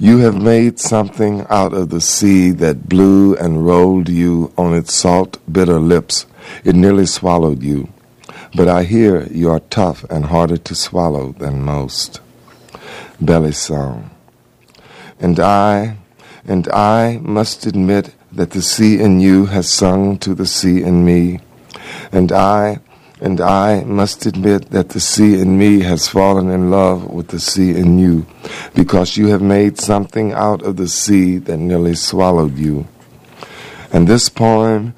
You have made something out of the sea that blew and rolled you on its salt, bitter lips. It nearly swallowed you. But I hear you are tough and harder to swallow than most. Belly song. And I must admit that the sea in you has sung to the sea in me. And I must admit that the sea in me has fallen in love with the sea in you, because you have made something out of the sea that nearly swallowed you. And this poem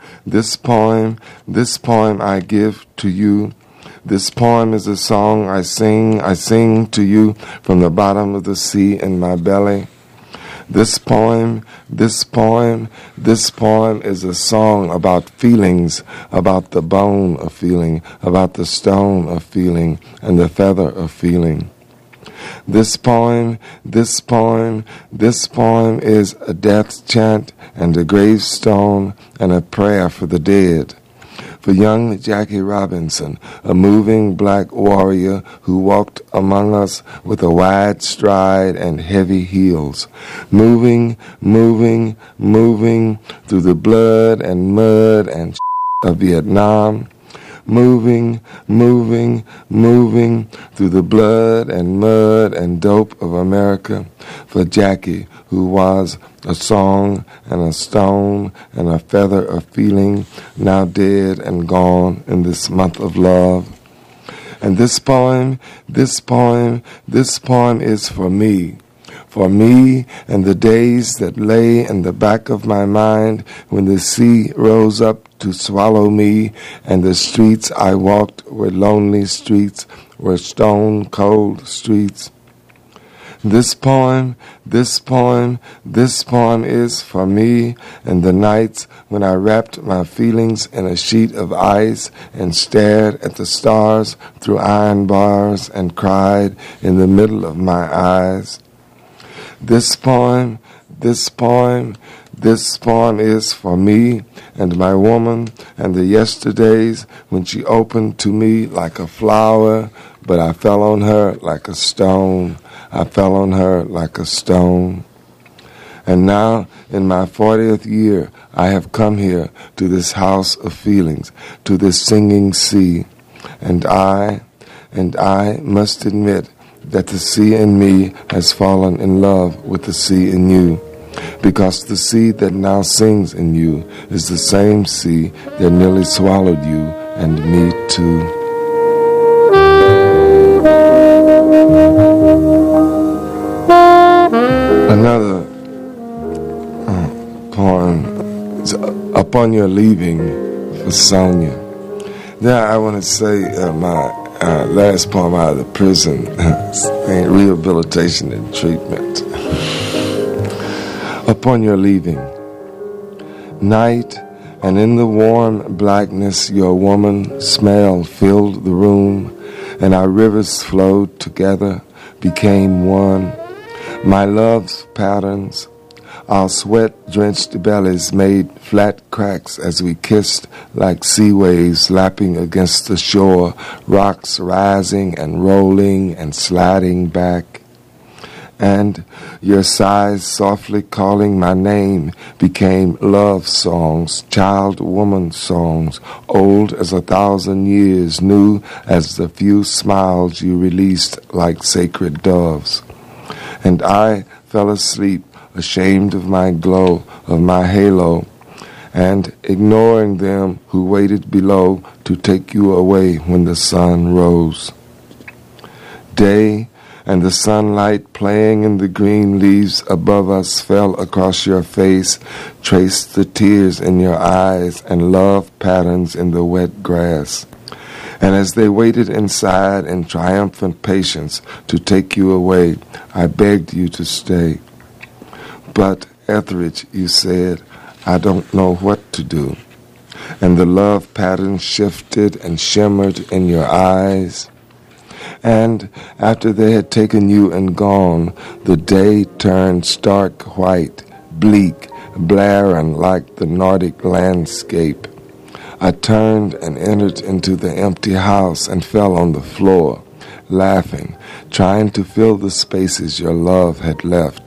I give to you. This poem is a song I sing to you from the bottom of the sea in my belly. This poem is a song about feelings, about the bone of feeling, about the stone of feeling, and the feather of feeling. This poem is a death chant and a gravestone and a prayer for the dead. For young Jackie Robinson, a moving black warrior who walked among us with a wide stride and heavy heels, moving through the blood and mud and of Vietnam, moving through the blood and mud and dope of America, for Jackie, who was a song and a stone and a feather of feeling, now dead and gone in this month of love. And this poem is for me and the days that lay in the back of my mind when the sea rose up to swallow me, and the streets I walked were lonely streets, were stone-cold streets. This poem is for me and the nights when I wrapped my feelings in a sheet of ice and stared at the stars through iron bars and cried in the middle of my eyes. This poem is for me and my woman and the yesterdays when she opened to me like a flower, but I fell on her like a stone. And now, in my 40th year, I have come here to this house of feelings, to this singing sea. And I must admit that the sea in me has fallen in love with the sea in you, because the sea that now sings in you is the same sea that nearly swallowed you and me too. Another poem is Upon Your Leaving for Sonia. There I want to say my last poem out of the prison, rehabilitation and treatment. Upon your leaving. Night, and in the warm blackness your woman smell filled the room, and our rivers flowed together, became one. My love's patterns, our sweat-drenched bellies made flat cracks as we kissed like sea waves lapping against the shore, rocks rising and rolling and sliding back. And your sighs softly calling my name became love songs, child-woman songs, old as 1,000 years, new as the few smiles you released like sacred doves. And I fell asleep, ashamed of my glow, of my halo, and ignoring them who waited below to take you away when the sun rose. Day and the sunlight playing in the green leaves above us fell across your face, traced the tears in your eyes and love patterns in the wet grass. And as they waited inside in triumphant patience to take you away, I begged you to stay. But, Etheridge, you said, I don't know what to do. And the love pattern shifted and shimmered in your eyes. And after they had taken you and gone, the day turned stark white, bleak, barren like the Nordic landscape. I turned and entered into the empty house and fell on the floor, laughing, trying to fill the spaces your love had left,